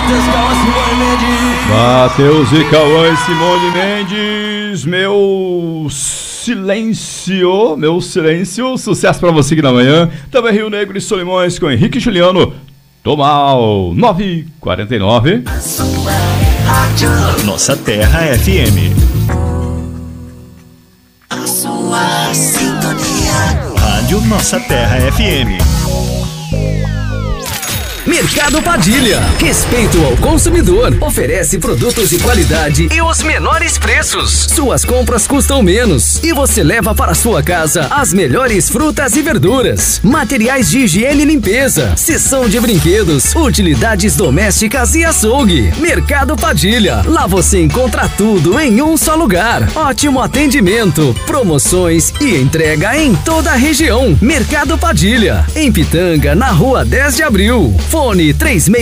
Matheus e Cauã e Simone Mendes, meu silêncio, sucesso pra você aqui na manhã. Também Rio Negro e Solimões com Henrique e Juliano, Tomal, 9h49. Nossa Terra FM. A sua sintonia. Rádio Nossa Terra FM. Mercado Padilha, respeito ao consumidor, oferece produtos de qualidade e os menores preços. Suas compras custam menos e você leva para sua casa as melhores frutas e verduras, materiais de higiene e limpeza, seção de brinquedos, utilidades domésticas e açougue. Mercado Padilha, lá você encontra tudo em um só lugar. Ótimo atendimento, promoções e entrega em toda a região. Mercado Padilha, em Pitanga, na rua 10 de abril. Fone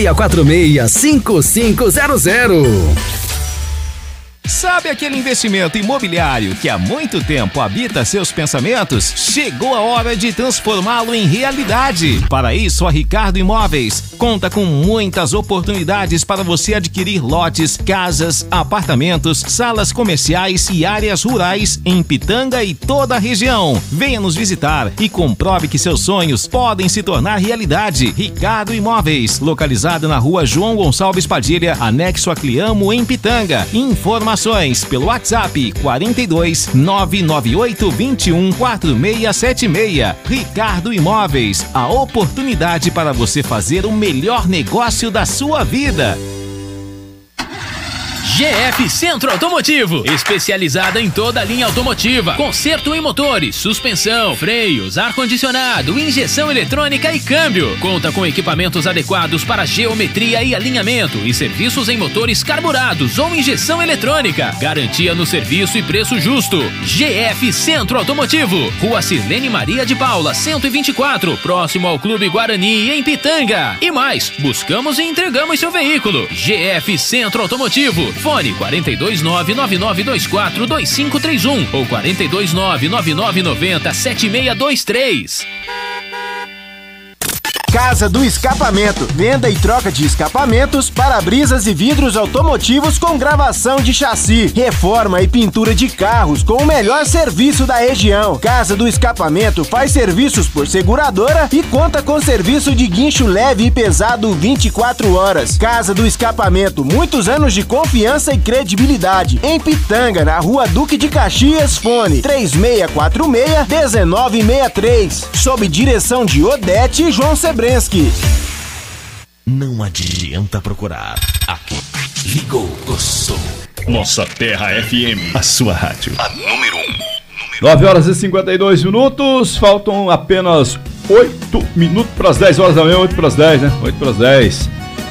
3646-5500. Sabe aquele investimento imobiliário que há muito tempo habita seus pensamentos? Chegou a hora de transformá-lo em realidade. Para isso, a Ricardo Imóveis conta com muitas oportunidades para você adquirir lotes, casas, apartamentos, salas comerciais e áreas rurais em Pitanga e toda a região. Venha nos visitar e comprove que seus sonhos podem se tornar realidade. Ricardo Imóveis, localizado na rua João Gonçalves Padilha, anexo a Cliamo, em Pitanga. Informações pelo WhatsApp 42 998 21 4676. Ricardo Imóveis, a oportunidade para você fazer o melhor negócio da sua vida. GF Centro Automotivo, especializada em toda a linha automotiva, conserto em motores, suspensão, freios, ar-condicionado, injeção eletrônica e câmbio. Conta com equipamentos adequados para geometria e alinhamento e serviços em motores carburados ou injeção eletrônica. Garantia no serviço e preço justo. GF Centro Automotivo, Rua Sirlene Maria de Paula, 124, próximo ao Clube Guarani, em Pitanga. E mais, buscamos e entregamos seu veículo. GF Centro Automotivo, fone 42999242531 ou 42999907623. Casa do Escapamento, venda e troca de escapamentos, para-brisas e vidros automotivos com gravação de chassi, reforma e pintura de carros com o melhor serviço da região. Casa do Escapamento faz serviços por seguradora e conta com serviço de guincho leve e pesado 24 horas. Casa do Escapamento, muitos anos de confiança e credibilidade. Em Pitanga, na Rua Duque de Caxias, fone 3646-1963, sob direção de Odete e João Sebrensky. Não adianta procurar. Aqui. Ligou, coçou. Nossa Terra FM. A sua rádio. A número 1. 9h52. Faltam apenas 8 minutos para as 10 horas da manhã. 8 para as 10, né? 8 para as 10.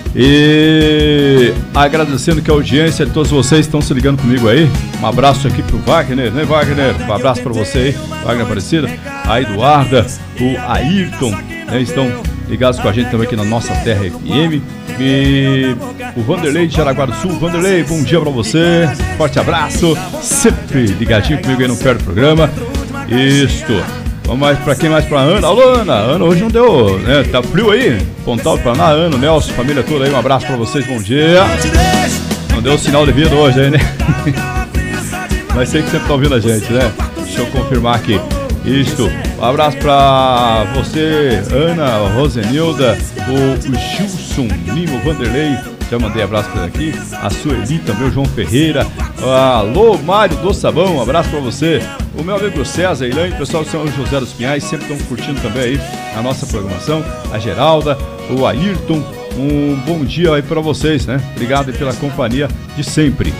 E agradecendo que a audiência de todos vocês estão se ligando comigo aí. Um abraço aqui pro Wagner, né, Wagner? Um abraço para você aí, Wagner Aparecida, a Eduarda, o Ayrton, né, estão ligados com a gente também aqui na Nossa Terra FM. E o Vanderlei de Jaraguá do Sul. Vanderlei, bom dia pra você, forte abraço, sempre ligadinho comigo aí no pé do programa. Isto. Vamos mais pra quem? Mais pra Ana. Alô, Ana. Ana hoje não deu, né? Tá frio aí? Pontal do Paraná, Ana, Nelson, família toda aí. Um abraço pra vocês, bom dia. Não deu sinal de vida hoje aí, né? Mas sei que sempre tá ouvindo a gente, né? Deixa eu confirmar aqui. Isto. Um abraço pra você, Ana, Rosenilda, o Gilson, Nimo, Vanderlei. Já mandei abraço pra aqui. A Sueli também, o João Ferreira. Alô, Mário do Sabão, um abraço pra você. O meu amigo César, Ilane, o pessoal do São José dos Pinhais, sempre estão curtindo também aí a nossa programação. A Geralda, o Ayrton, um bom dia aí pra vocês, né? Obrigado aí pela companhia de sempre.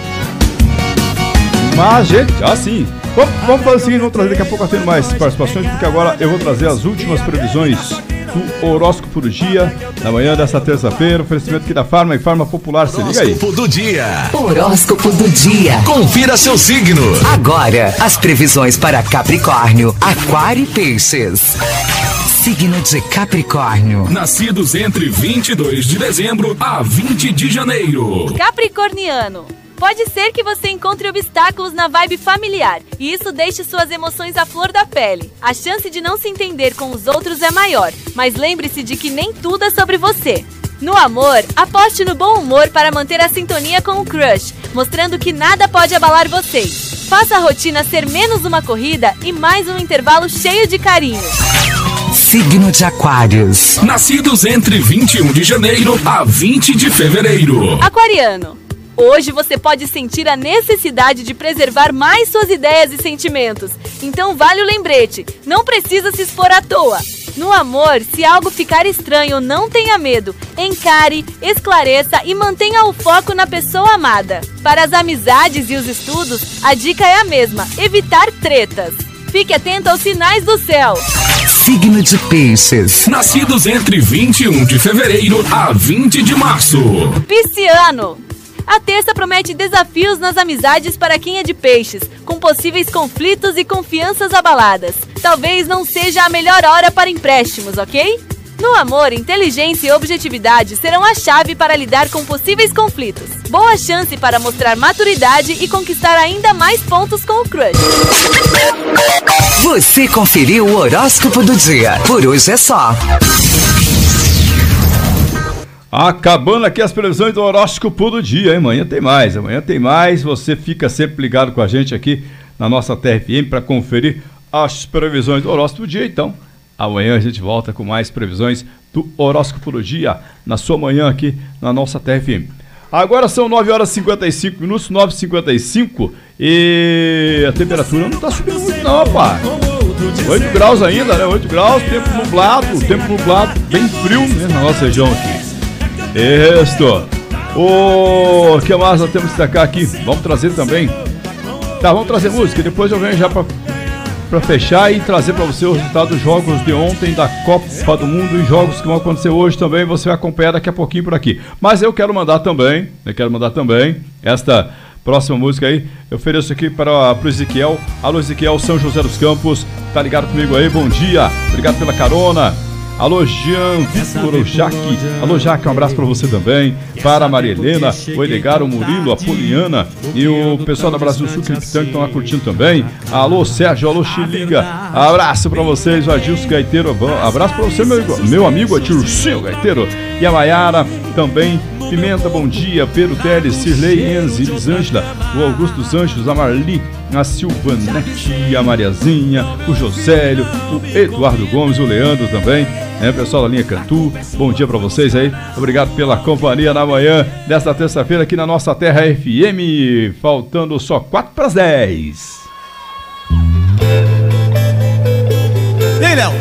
Mas, gente, assim, vamos fazer o seguinte, vamos trazer daqui a pouco tendo mais participações, porque agora eu vou trazer as últimas previsões do horóscopo do dia, na manhã dessa terça-feira, oferecimento aqui da Farma e Farma Popular, se liga aí. Horóscopo do dia. Horóscopo do dia. Confira seu signo. Agora, as previsões para Capricórnio, Aquário e Peixes. Signo de Capricórnio. Nascidos entre 22 de dezembro a 20 de janeiro. Capricorniano. Pode ser que você encontre obstáculos na vibe familiar e isso deixe suas emoções à flor da pele. A chance de não se entender com os outros é maior, mas lembre-se de que nem tudo é sobre você. No amor, aposte no bom humor para manter a sintonia com o crush, mostrando que nada pode abalar vocês. Faça a rotina ser menos uma corrida e mais um intervalo cheio de carinho. Signo de Aquários. Nascidos entre 21 de janeiro a 20 de fevereiro. Aquariano. Hoje você pode sentir a necessidade de preservar mais suas ideias e sentimentos. Então vale o lembrete, não precisa se expor à toa. No amor, se algo ficar estranho, não tenha medo. Encare, esclareça e mantenha o foco na pessoa amada. Para as amizades e os estudos, a dica é a mesma, evitar tretas. Fique atento aos sinais do céu. Signo de Peixes. Nascidos entre 21 de fevereiro a 20 de março. Pisciano. A terça promete desafios nas amizades para quem é de peixes, com possíveis conflitos e confianças abaladas. Talvez não seja a melhor hora para empréstimos, ok? No amor, inteligência e objetividade serão a chave para lidar com possíveis conflitos. Boa chance para mostrar maturidade e conquistar ainda mais pontos com o crush. Você conferiu o horóscopo do dia. Por hoje é só. Acabando aqui as previsões do horóscopo do dia, hein? Amanhã tem mais. Você fica sempre ligado com a gente aqui na nossa TRFM para conferir as previsões do horóscopo do dia. Então, amanhã a gente volta com mais previsões do horóscopo do dia na sua manhã aqui na nossa TRFM. Agora são 9 horas e 55 minutos, 9h55, e a temperatura não está subindo muito não, rapaz. 8 graus ainda, né? 8 graus, tempo nublado, bem frio, né, na nossa região aqui. Isso. O que mais nós temos que destacar aqui? Vamos trazer também. Tá, vamos trazer música. Depois eu venho já para fechar e trazer para você os resultados dos jogos de ontem da Copa do Mundo e jogos que vão acontecer hoje também. Você vai acompanhar daqui a pouquinho por aqui. Mas eu quero mandar também esta próxima música aí. Eu ofereço aqui para o Ezequiel. Alô, Ezequiel, São José dos Campos. Tá ligado comigo aí? Bom dia. Obrigado pela carona. Alô, Jean, Vitor, Jaque. Alô, Jaque, um abraço para você também. Para a Maria Helena, o Edgar, o Murilo, a Poliana e o pessoal da Brasil Sul que estão lá curtindo também. Alô, Sérgio, alô, Xiliga. Abraço para vocês, o Adilson Gaiteiro. Abraço para você, meu amigo Adilson Gaiteiro. E a Maiara também. Pimenta, bom dia. Pedro Teles, Cirlei, Enzi, Elisângela, o Augusto dos Anjos, a Marli, a Silvanete, a Mariazinha, o Josélio, o Eduardo Gomes, o Leandro também, né, pessoal da linha Cantu. Bom dia pra vocês aí, obrigado pela companhia na manhã desta terça-feira aqui na nossa Terra FM, faltando só 4 para as 10. E aí, Léo?